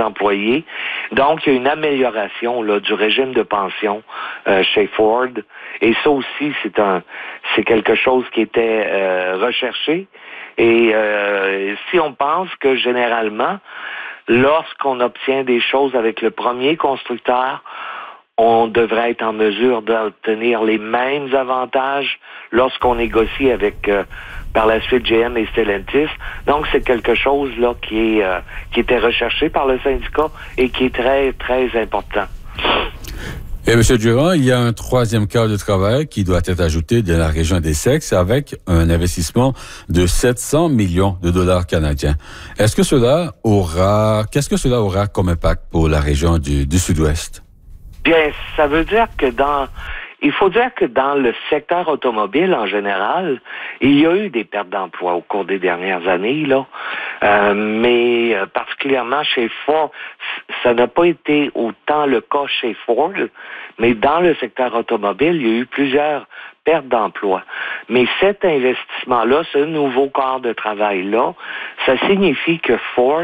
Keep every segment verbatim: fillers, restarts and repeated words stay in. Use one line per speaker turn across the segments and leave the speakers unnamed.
employés. Donc, il y a une amélioration là, du régime de pension euh, chez Ford. Et ça aussi, c'est un, c'est quelque chose qui était euh, recherché. Et euh, si on pense que généralement, lorsqu'on obtient des choses avec le premier constructeur, on devrait être en mesure d'obtenir les mêmes avantages lorsqu'on négocie avec, euh, par la suite, G M et Stellantis. Donc, c'est quelque chose là qui est euh, qui était recherché par le syndicat et qui est très, très important.
Et M. Durand, il y a un troisième cas de travail qui doit être ajouté dans la région d'Essex avec un investissement de sept cents millions de dollars canadiens. Est-ce que cela aura, qu'est-ce que cela aura comme impact pour la région du, du Sud-Ouest?
Bien, ça veut dire que dans, il faut dire que dans le secteur automobile en général, il y a eu des pertes d'emplois au cours des dernières années, là. Euh, mais euh, particulièrement chez Ford, ça n'a pas été autant le cas chez Ford, mais dans le secteur automobile, il y a eu plusieurs pertes d'emplois. Mais cet investissement-là, ce nouveau corps de travail-là, ça signifie que Ford,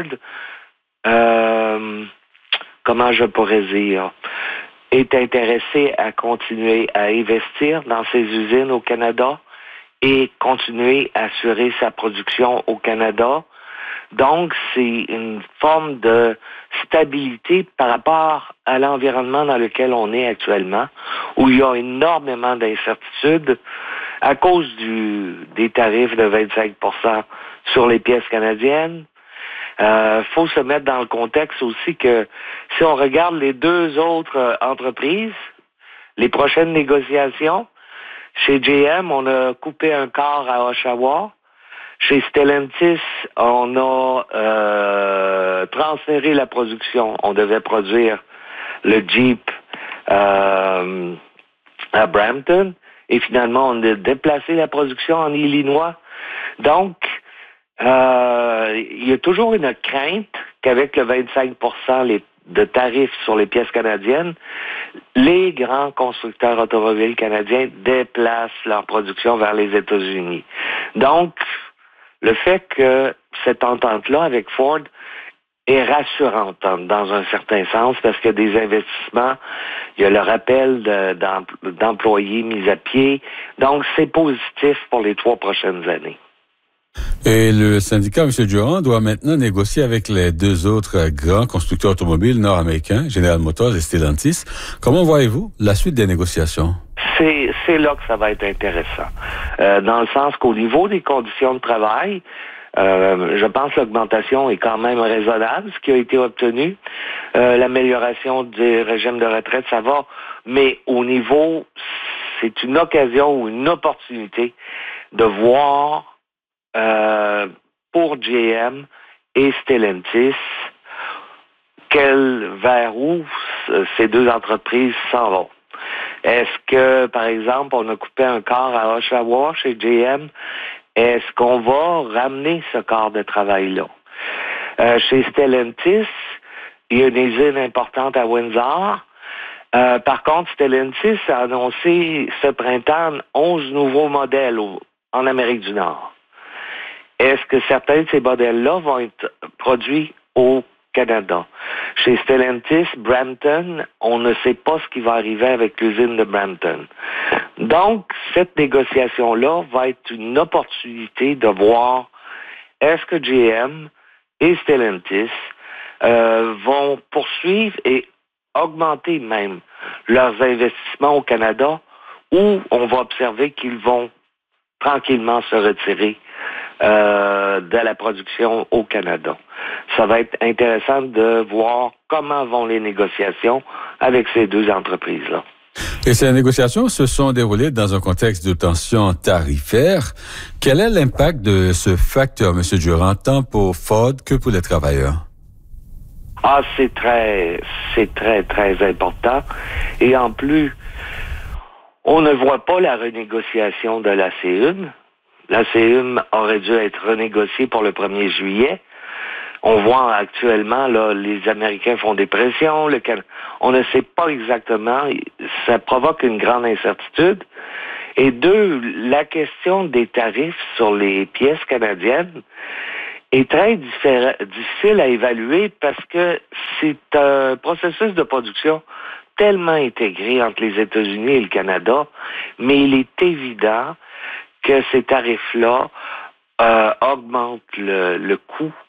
euh, comment je pourrais dire, est intéressé à continuer à investir dans ses usines au Canada et continuer à assurer sa production au Canada. Donc, c'est une forme de stabilité par rapport à l'environnement dans lequel on est actuellement, où il y a énormément d'incertitudes à cause du, des tarifs de vingt-cinq pour cent sur les pièces canadiennes. Il euh, faut se mettre dans le contexte aussi que si on regarde les deux autres euh, entreprises, les prochaines négociations, chez G M, on a coupé un quart à Oshawa. Chez Stellantis, on a euh, transféré la production. On devait produire le Jeep euh, à Brampton et finalement, on a déplacé la production en Illinois. Donc, Euh, il y a toujours une crainte qu'avec le vingt-cinq pour cent les, de tarifs sur les pièces canadiennes, les grands constructeurs automobiles canadiens déplacent leur production vers les États-Unis. Donc, le fait que cette entente-là avec Ford est rassurante dans un certain sens parce qu'il y a des investissements, il y a le rappel de, d'employés mis à pied. Donc, c'est positif pour les trois prochaines années.
Et le syndicat, M. Durand, doit maintenant négocier avec les deux autres grands constructeurs automobiles nord-américains, General Motors et Stellantis. Comment voyez-vous la suite des négociations?
C'est, c'est là que ça va être intéressant. Euh, dans le sens qu'au niveau des conditions de travail, euh, je pense que l'augmentation est quand même raisonnable, ce qui a été obtenu. Euh, l'amélioration du régime de retraite, ça va. Mais au niveau, c'est une occasion ou une opportunité de voir Euh, pour G M et Stellantis, quel, vers où ces deux entreprises s'en vont. Est-ce que, par exemple, on a coupé un quart à Oshawa chez G M? Est-ce qu'on va ramener ce quart de travail-là? Euh, chez Stellantis, il y a une usine importante à Windsor. Euh, par contre, Stellantis a annoncé ce printemps onze nouveaux modèles au, en Amérique du Nord. Est-ce que certains de ces modèles-là vont être produits au Canada? Chez Stellantis, Brampton, on ne sait pas ce qui va arriver avec l'usine de Brampton. Donc, cette négociation-là va être une opportunité de voir est-ce que G M et Stellantis euh, vont poursuivre et augmenter même leurs investissements au Canada ou on va observer qu'ils vont tranquillement se retirer Euh, de la production au Canada. Ça va être intéressant de voir comment vont les négociations avec ces deux entreprises-là.
Et ces négociations se sont déroulées dans un contexte de tension tarifaire. Quel est l'impact de ce facteur, M. Durand, tant pour Ford que pour les travailleurs?
Ah, c'est très, c'est très, très important. Et en plus, on ne voit pas la renégociation de l'A C une. L'A C une aurait dû être renégociée pour le premier juillet. On voit actuellement, là, les Américains font des pressions. Le Can... On ne sait pas exactement. Ça provoque une grande incertitude. Et deux, la question des tarifs sur les pièces canadiennes est très diffé- difficile à évaluer parce que c'est un processus de production tellement intégré entre les États-Unis et le Canada, mais il est évident que ces tarifs-là euh, augmentent le, le coût